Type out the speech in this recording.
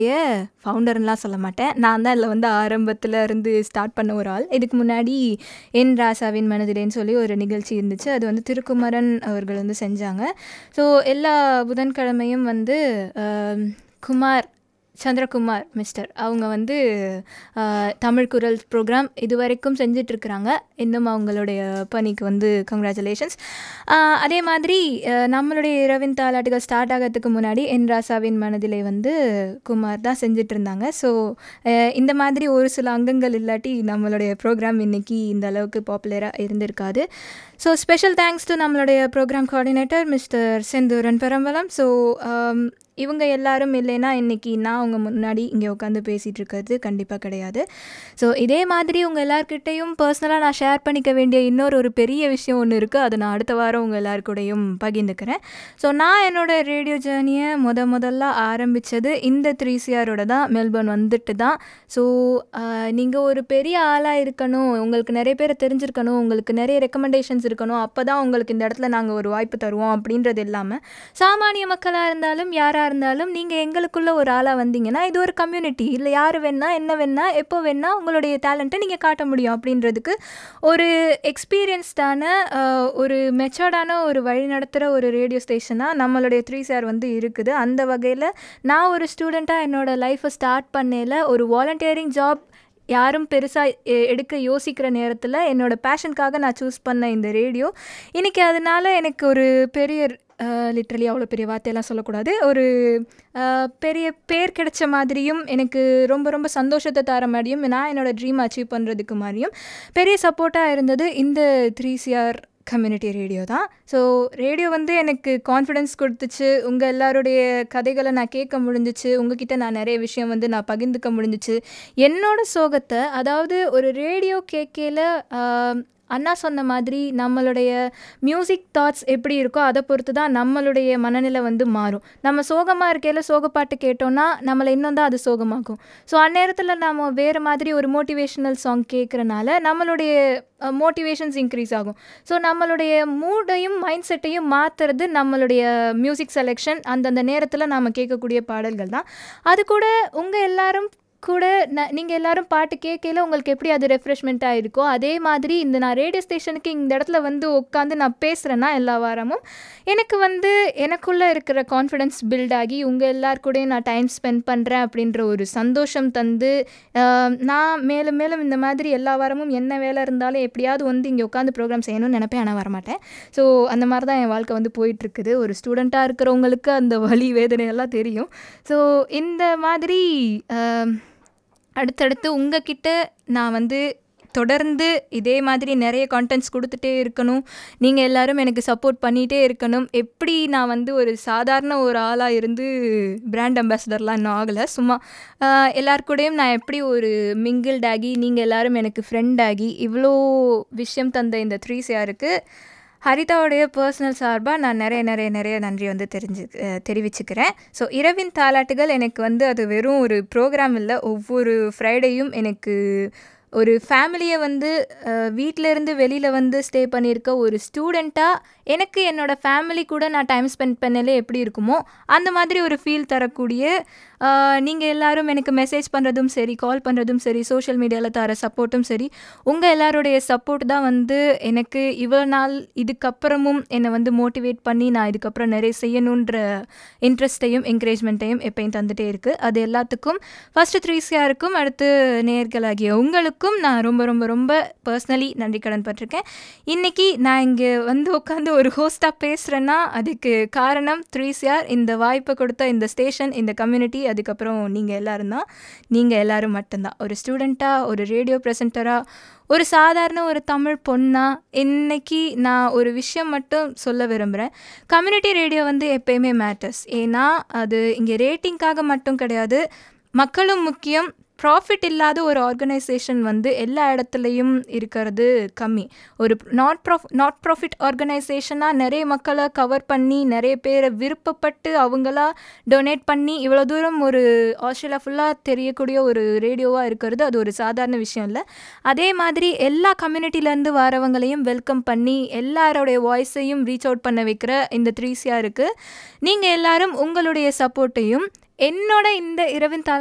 ஃபவுண்டர்லாம் சொல்ல மாட்டேன். நான் தான் இதில் வந்து ஆரம்பத்துல இருந்து ஸ்டார்ட் பண்ண ஒரு ஆள். இதுக்கு முன்னாடி என் ராசாவின் மனதிலேன்னு சொல்லி ஒரு நிகழ்ச்சி இருந்துச்சு. அது வந்து திருக்குமரன் அவர்கள் வந்து செஞ்சாங்க. ஸோ எல்லா புதன்கிழமையும் வந்து குமார் சந்திரகுமார் மிஸ்டர் அவங்க வந்து தமிழ் குரல் ப்ரோக்ராம் இதுவரைக்கும் செஞ்சிட்ருக்குறாங்க. இன்னும் அவங்களுடைய பணிக்கு வந்து கங்க்ராச்சுலேஷன்ஸ். அதே மாதிரி நம்மளுடைய இரவின் தாலாட்டுகள் ஸ்டார்ட் ஆகிறதுக்கு முன்னாடி என் ராசாவின் மனதிலே வந்து குமார் தான் செஞ்சிட்ருந்தாங்க. ஸோ இந்த மாதிரி ஒரு சில அங்கங்கள் இல்லாட்டி நம்மளுடைய ப்ரோக்ராம் இன்றைக்கி இந்த அளவுக்கு பாப்புலராக இருந்திருக்காது. ஸோ ஸ்பெஷல் தேங்க்ஸ் டு நம்மளுடைய program coordinator mister Senthuran பெரம்பலம். So இவங்க எல்லாரும் இல்லைன்னா இன்றைக்கி நான் அவங்க முன்னாடி இங்கே உட்காந்து பேசிகிட்டு இருக்கிறது கண்டிப்பாக கிடையாது. ஸோ இதே மாதிரி உங்கள் எல்லாருக்கிட்டையும் பர்சனலாக நான் ஷேர் பண்ணிக்க வேண்டிய இன்னொரு பெரிய விஷயம் ஒன்று இருக்குது. அதை நான் அடுத்த வாரம் உங்கள் எல்லாருக்கூடையும் பகிர்ந்துக்கிறேன். ஸோ நான் என்னோடய ரேடியோ ஜேர்னியை முதல்ல ஆரம்பித்தது இந்த 3CRோட தான். மெல்பர்ன் வந்துட்டு தான். ஸோ நீங்கள் ஒரு பெரிய ஆளாக இருக்கணும், உங்களுக்கு நிறைய பேரை தெரிஞ்சிருக்கணும், உங்களுக்கு நிறைய ரெக்கமெண்டேஷன்ஸ் இருக்கணும், அப்போ தான் உங்களுக்கு இந்த இடத்துல நாங்கள் ஒரு வாய்ப்பு தருவோம் அப்படின்றது இல்லாமல் சாமானிய மக்களாக இருந்தாலும் யாராக இருந்தாலும் நீங்கள் எங்களுக்குள்ள ஒரு ஆளாக வந்தீங்கன்னா இது ஒரு கம்யூனிட்டி. இல்லை யார் வேணா என்ன வேணா எப்போ வேணா உங்களுடைய டேலண்ட்டை நீங்கள் காட்ட முடியும் அப்படின்றதுக்கு ஒரு எக்ஸ்பீரியன்ஸ்டான ஒரு மெச்சோர்டான ஒரு வழி நடத்துகிற ஒரு ரேடியோ ஸ்டேஷனாக நம்மளுடைய 3CR வந்து இருக்குது. அந்த வகையில் நான் ஒரு ஸ்டூடெண்ட்டாக என்னோடய லைஃப்பை ஸ்டார்ட் பண்ணையில் ஒரு வாலண்டியரிங் ஜாப் யாரும் பெருசாக எடுக்க யோசிக்கிற நேரத்தில் என்னோடய பேஷனுக்காக நான் சூஸ் பண்ண இந்த ரேடியோ இன்றைக்கி அதனால் எனக்கு ஒரு பெரிய லிட்ரலி அவ்வளோ பெரிய வார்த்தையெல்லாம் சொல்லக்கூடாது, ஒரு பெரிய பேர் கிடைச்ச மாதிரியும் எனக்கு ரொம்ப சந்தோஷத்தை தர மாதிரியும் நான் என்னோடய ட்ரீம் அச்சீவ் பண்ணுறதுக்கு மாதிரியும் பெரிய சப்போர்ட்டாக இருந்தது இந்த 3CR கம்யூனிட்டி ரேடியோ தான். ஸோ ரேடியோ வந்து எனக்கு கான்ஃபிடென்ஸ் கொடுத்துச்சு. உங்கள் எல்லாருடைய கதைகளை நான் கேட்க முடிஞ்சிச்சு. உங்ககிட்ட நான் நிறைய விஷயம் வந்து நான் பகிர்ந்துக்க முடிஞ்சிச்சு. என்னோடய சோகத்தை, அதாவது ஒரு ரேடியோ கேட்கல அண்ணா சொன்ன மாதிரி நம்மளுடைய மியூசிக் தாட்ஸ் எப்படி இருக்கோ அதை பொறுத்து தான் நம்மளுடைய மனநிலை வந்து மாறும். நம்ம சோகமாக இருக்கையில் சோகப்பாட்டு கேட்டோன்னா நம்மளை இன்னும் தான் அது சோகமாகும். ஸோ அந்நேரத்தில் நம்ம வேறு மாதிரி ஒரு மோட்டிவேஷ்னல் சாங் கேட்குறனால நம்மளுடைய மோட்டிவேஷன்ஸ் இன்க்ரீஸ் ஆகும். ஸோ நம்மளுடைய மூடையும் மைண்ட் செட்டையும் மாற்றுறது நம்மளுடைய மியூசிக் செலெக்ஷன், அந்தந்த நேரத்தில் நாம் கேட்கக்கூடிய பாடல்கள் தான். அது கூட உங்கள் எல்லாரும் கூட நீங்கள் எல்லோரும் பாட்டு கேட்கல உங்களுக்கு எப்படி அது ரெஃப்ரெஷ்மெண்ட்டாக இருக்கோ அதே மாதிரி இந்த நான் ரேடியோ ஸ்டேஷனுக்கு இந்த இடத்துல வந்து உட்காந்து நான் பேசுகிறேன்னா எல்லா வாரமும் எனக்கு வந்து எனக்குள்ளே இருக்கிற கான்ஃபிடென்ஸ் பில்ட் ஆகி உங்கள் எல்லாருக்கூடையும் நான் டைம் ஸ்பெண்ட் பண்ணுறேன் அப்படின்ற ஒரு சந்தோஷம் தந்து நான் மேலும் இந்த மாதிரி எல்லா வாரமும் என்ன வேலை இருந்தாலும் எப்படியாவது வந்து இங்கே உட்காந்து ப்ரோக்ராம் செய்யணும்னு நினைப்பேன், ஆனால் வரமாட்டேன். ஸோ அந்த மாதிரி தான் என் வாழ்க்கை வந்து போயிட்டுருக்குது. ஒரு ஸ்டூடெண்ட்டாக இருக்கிறவங்களுக்கு அந்த வலி வேதனையெல்லாம் தெரியும். ஸோ இந்த மாதிரி அடுத்தடுத்து உங்ககிட்ட நான் வந்து தொடர்ந்து இதே மாதிரி நிறைய கான்டென்ட்ஸ் கொடுத்துட்டே இருக்கணும். நீங்கள் எல்லோரும் எனக்கு சப்போர்ட் பண்ணிகிட்டே இருக்கணும். எப்படி நான் வந்து ஒரு சாதாரண ஒரு ஆளாக இருந்து பிராண்ட் அம்பாசிடர்லாம் இன்னும் ஆகலை. சும்மா எல்லாருக்கூடையும் நான் எப்படி ஒரு மிங்கிள்ட் ஆகி நீங்கள் எல்லோரும் எனக்கு ஃப்ரெண்ட் ஆகி இவ்வளோ விஷயம் தந்த இந்த 3CRக்கு ஹரிதாவுடைய பர்சனல் சார்பாக நான் நிறைய நன்றி வந்து தெரிவிச்சுக்கிறேன். ஸோ இரவின் தாலாட்டுகள் எனக்கு வந்து அது வெறும் ஒரு ப்ரோக்ராம் இல்லை. ஒவ்வொரு ஃப்ரைடேயும் எனக்கு ஒரு ஃபேமிலியை வந்து வீட்டிலேருந்து வெளியில் வந்து ஸ்டே பண்ணியிருக்க ஒரு ஸ்டூடெண்ட்டாக எனக்கு என்னோடய ஃபேமிலி கூட நான் டைம் ஸ்பெண்ட் பண்ணலே எப்படி இருக்குமோ அந்த மாதிரி ஒரு ஃபீல் தரக்கூடிய நீங்கள் எல்லோரும் எனக்கு மெசேஜ் பண்ணுறதும் சரி, கால் பண்ணுறதும் சரி, சோஷியல் மீடியாவில் தர சப்போர்ட்டும் சரி, உங்கள் எல்லாருடைய சப்போர்ட் தான் வந்து எனக்கு இவ்வளோ நாள் இதுக்கப்புறமும் என்னை வந்து மோட்டிவேட் பண்ணி நான் இதுக்கப்புறம் நிறைய செய்யணுன்ற இன்ட்ரெஸ்ட்டையும் என்கரேஜ்மெண்ட்டையும் எப்பயும் தந்துகிட்டே இருக்குது. அது எல்லாத்துக்கும் ஃபஸ்ட்டு 3CRக்கும் அடுத்து நேயர்களாகிய உங்களுக்கும் நான் ரொம்ப பர்சனலி நன்றி கடன் பட்டிருக்கேன். இன்றைக்கி நான் இங்கே வந்து உட்காந்து ஒரு ஹோஸ்ட்டாக பேசுகிறேன்னா அதுக்கு காரணம் 3CR, இந்த வாய்ப்பை கொடுத்த இந்த ஸ்டேஷன், இந்த கம்யூனிட்டி, அதுக்கப்புறம் நீங்கள் எல்லோரும் தான். நீங்கள் எல்லோரும் மட்டும்தான். ஒரு ஸ்டூடெண்ட்டாக, ஒரு ரேடியோ ப்ரெசென்டராக, ஒரு சாதாரண ஒரு தமிழ் பொண்ணாக இன்றைக்கி நான் ஒரு விஷயம் மட்டும் சொல்ல விரும்புகிறேன். கம்யூனிட்டி ரேடியோ வந்து எப்போயுமே மேட்டர்ஸ். ஏன்னா அது இங்கே ரேட்டிங்காக மட்டும் கிடையாது, மக்களும் முக்கியம். ப்ராஃபிட் இல்லாத ஒரு ஆர்கனைசேஷன் வந்து எல்லா இடத்துலையும் இருக்கிறது கம்மி. ஒரு நாட் ப்ராஃபிட் ஆர்கனைசேஷனாக நிறைய மக்களை கவர் பண்ணி நிறைய பேரை விருப்பப்பட்டு அவங்களா டொனேட் பண்ணி இவ்வளோ தூரம் ஒரு ஆஸ்திரேலியா ஃபுல்லாக தெரியக்கூடிய ஒரு ரேடியோவாக இருக்கிறது அது ஒரு சாதாரண விஷயம் இல்லை. அதே மாதிரி எல்லா கம்யூனிட்டிலேருந்து வரவங்களையும் வெல்கம் பண்ணி எல்லாரோடைய வாய்ஸையும் ரீச் அவுட் பண்ண வைக்கிற இந்த 3CRக்கு நீங்கள் எல்லாரும் உங்களுடைய சப்போர்ட்டையும் என்னோட இந்த இரவின்